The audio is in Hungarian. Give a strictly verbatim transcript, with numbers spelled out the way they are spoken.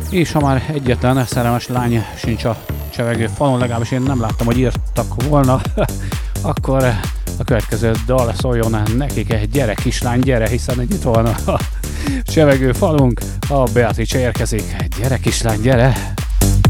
És ha már egyetlen szerelmes lány sincs a csevegő falon, legalábbis én nem láttam, hogy írtak volna, akkor a következő dal szóljon nekik, egy gyere kislány, gyere, hiszen itt van a csevegő falunk, a Beatrice érkezik, gyere kislány, gyere!